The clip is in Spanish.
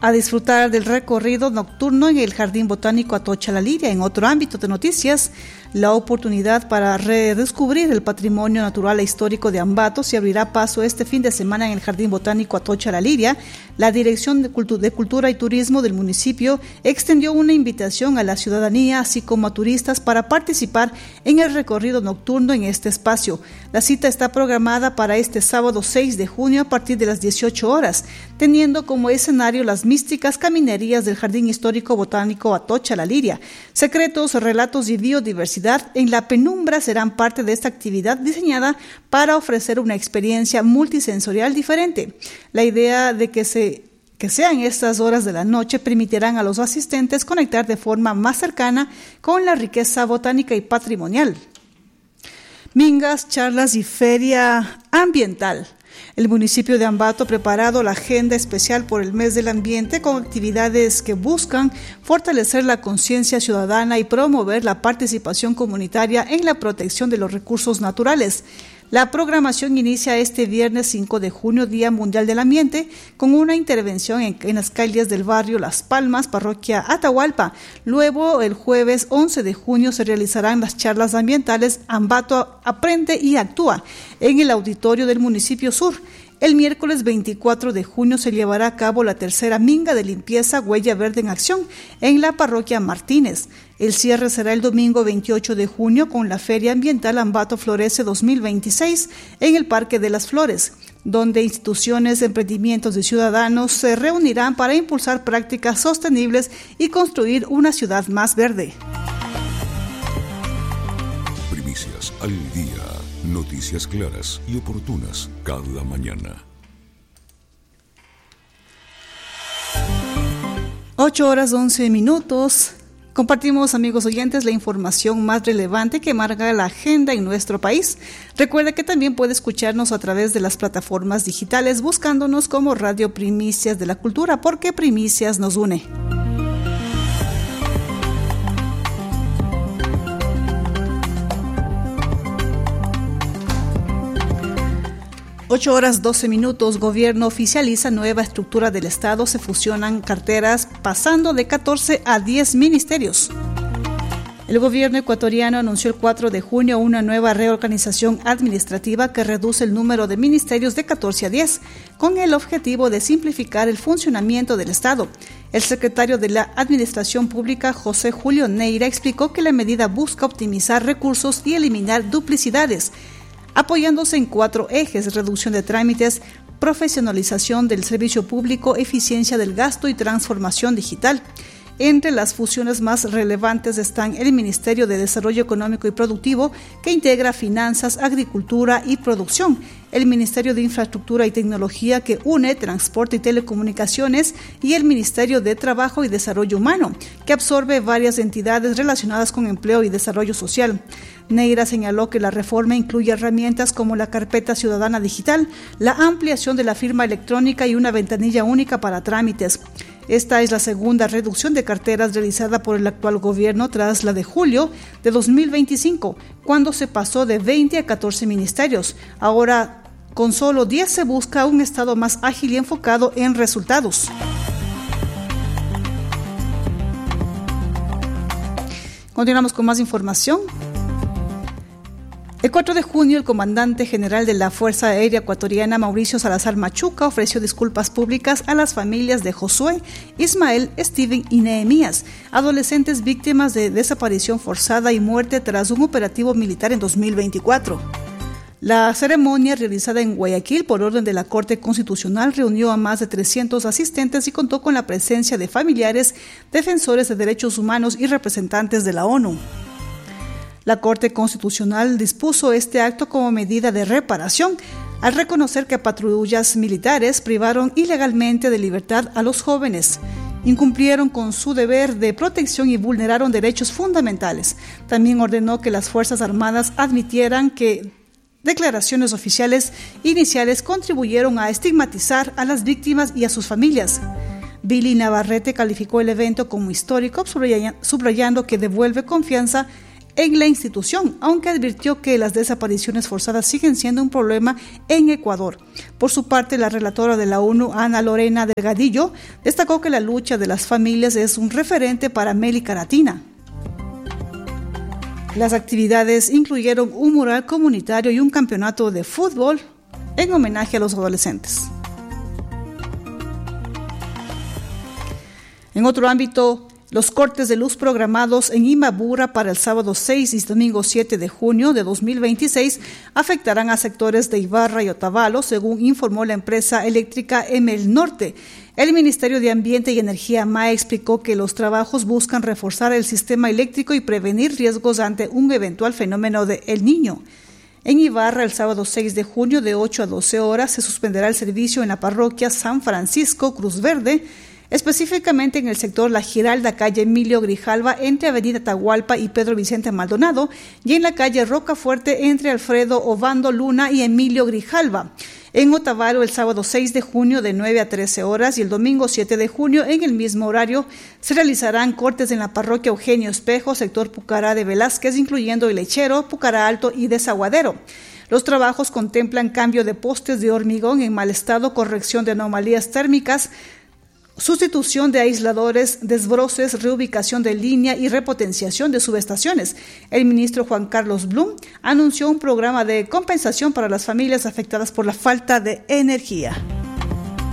a disfrutar del recorrido nocturno en el Jardín Botánico Atocha La Liria. En otro ámbito de noticias, la oportunidad para redescubrir el patrimonio natural e histórico de Ambato se abrirá paso este fin de semana en el Jardín Botánico Atocha La Liria. La Dirección de Cultura y Turismo del municipio extendió una invitación a la ciudadanía, así como a turistas, para participar en el recorrido nocturno en este espacio. La cita está programada para este sábado 6 de junio a partir de las 18 horas, teniendo como escenario las místicas caminerías del Jardín Histórico Botánico Atocha La Liria. Secretos, relatos y biodiversidad en la penumbra serán parte de esta actividad diseñada para ofrecer una experiencia multisensorial diferente. La idea de que sean estas horas de la noche permitirán a los asistentes conectar de forma más cercana con la riqueza botánica y patrimonial. Mingas, charlas y feria ambiental. El municipio de Ambato ha preparado la agenda especial por el mes del ambiente con actividades que buscan fortalecer la conciencia ciudadana y promover la participación comunitaria en la protección de los recursos naturales. La programación inicia este viernes 5 de junio, Día Mundial del Ambiente, con una intervención en las calles del barrio Las Palmas, parroquia Atahualpa. Luego, el jueves 11 de junio, se realizarán las charlas ambientales Ambato Aprende y Actúa en el auditorio del municipio sur. El miércoles 24 de junio se llevará a cabo la tercera minga de limpieza Huella Verde en Acción en la parroquia Martínez. El cierre será el domingo 28 de junio con la Feria Ambiental Ambato Florece 2026 en el Parque de las Flores, donde instituciones, emprendimientos y ciudadanos se reunirán para impulsar prácticas sostenibles y construir una ciudad más verde. Primicias al día. Noticias claras y oportunas cada mañana. 8:11. Compartimos, amigos oyentes, la información más relevante que marca la agenda en nuestro país. Recuerda que también puede escucharnos a través de las plataformas digitales buscándonos como Radio Primicias de la Cultura, porque Primicias nos une. 8:12. Gobierno oficializa nueva estructura del Estado. Se fusionan carteras pasando de 14 a 10 ministerios. El gobierno ecuatoriano anunció el 4 de junio una nueva reorganización administrativa que reduce el número de ministerios de 14 a 10, con el objetivo de simplificar el funcionamiento del Estado. El secretario de la Administración Pública, José Julio Neira, explicó que la medida busca optimizar recursos y eliminar duplicidades, apoyándose en 4 ejes: reducción de trámites, profesionalización del servicio público, eficiencia del gasto y transformación digital. Entre las fusiones más relevantes están el Ministerio de Desarrollo Económico y Productivo, que integra finanzas, agricultura y producción, el Ministerio de Infraestructura y Tecnología, que une transporte y telecomunicaciones, y el Ministerio de Trabajo y Desarrollo Humano, que absorbe varias entidades relacionadas con empleo y desarrollo social. Neira señaló que la reforma incluye herramientas como la carpeta ciudadana digital, la ampliación de la firma electrónica y una ventanilla única para trámites. Esta es la segunda reducción de carteras realizada por el actual gobierno tras la de julio de 2025, cuando se pasó de 20 a 14 ministerios. Ahora, con solo 10 se busca un Estado más ágil y enfocado en resultados. Continuamos con más información. El 4 de junio, el comandante general de la Fuerza Aérea Ecuatoriana, Mauricio Salazar Machuca, ofreció disculpas públicas a las familias de Josué, Ismael, Steven y Nehemías, adolescentes víctimas de desaparición forzada y muerte tras un operativo militar en 2024. La ceremonia, realizada en Guayaquil por orden de la Corte Constitucional, reunió a más de 300 asistentes y contó con la presencia de familiares, defensores de derechos humanos y representantes de la ONU. La Corte Constitucional dispuso este acto como medida de reparación, al reconocer que patrullas militares privaron ilegalmente de libertad a los jóvenes, incumplieron con su deber de protección y vulneraron derechos fundamentales. También ordenó que las Fuerzas Armadas admitieran que declaraciones oficiales iniciales contribuyeron a estigmatizar a las víctimas y a sus familias. Billy Navarrete calificó el evento como histórico, subrayando que devuelve confianza en la institución, aunque advirtió que las desapariciones forzadas siguen siendo un problema en Ecuador. Por su parte, la relatora de la ONU, Ana Lorena Delgadillo, destacó que la lucha de las familias es un referente para América Latina. Las actividades incluyeron un mural comunitario y un campeonato de fútbol en homenaje a los adolescentes. En otro ámbito, los cortes de luz programados en Imbabura para el sábado 6 y domingo 7 de junio de 2026 afectarán a sectores de Ibarra y Otavalo, según informó la empresa eléctrica Emel Norte. El Ministerio de Ambiente y Energía MAE explicó que los trabajos buscan reforzar el sistema eléctrico y prevenir riesgos ante un eventual fenómeno de El Niño. En Ibarra, el sábado 6 de junio de 8 a 12 horas se suspenderá el servicio en la parroquia San Francisco Cruz Verde, específicamente en el sector La Giralda, calle Emilio Grijalva, entre Avenida Atahualpa y Pedro Vicente Maldonado, y en la calle Rocafuerte, entre Alfredo Obando Luna y Emilio Grijalva. En Otavalo, el sábado 6 de junio de 9 a 13 horas y el domingo 7 de junio, en el mismo horario, se realizarán cortes en la parroquia Eugenio Espejo, sector Pucará de Velázquez, incluyendo El Lechero, Pucará Alto y Desaguadero. Los trabajos contemplan cambio de postes de hormigón en mal estado, corrección de anomalías térmicas, sustitución de aisladores, desbroces, reubicación de línea y repotenciación de subestaciones. El ministro Juan Carlos Blum anunció un programa de compensación para las familias afectadas por la falta de energía.